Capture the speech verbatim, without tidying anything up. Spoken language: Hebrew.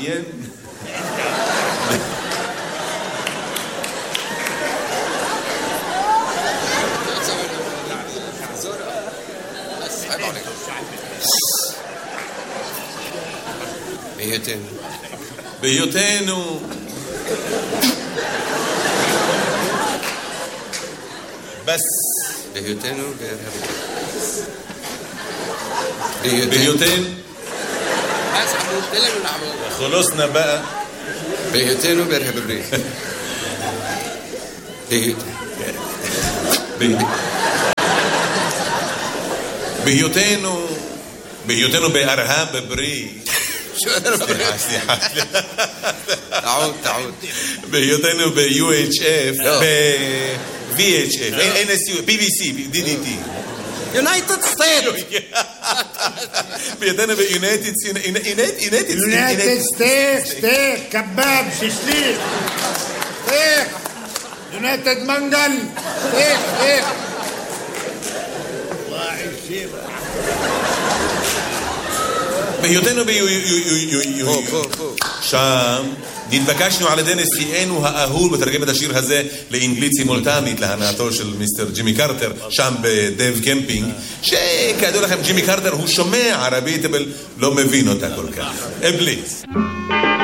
מעיין. בהיותנו. בהיותנו. בס. בהיותנו בארה"ב. בהיותנו. خلصنا بقى. בהיותנו בארה"ב. בהיותנו. בהיותנו בארה"ב בריא. סליחה, סליחה. تعود تعود. בהיותנו ב-U H F, ב-V H F, N S U, B B C, D D T. United States. בהיותנו ב-United United United States, steak, kebab, shishlik, steak, United Mangal, steak, steak. בהיותנו שם נתבקשנו על ידי נשיאנו האהוב לתרגם את השיר הזה לאנגלית סימולטנית להנאתו של מיסטר ג'ימי קרטר שם בדב קמפינג, שכידוע לכם ג'ימי קרטר הוא שומע ערבית אבל לא מבין אותה כל כך. אבליס